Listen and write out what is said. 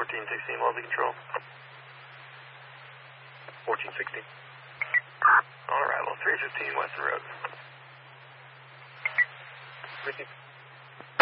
1416, Wellesley Control. 1416. On arrival, 315 Weston Road. Ricky.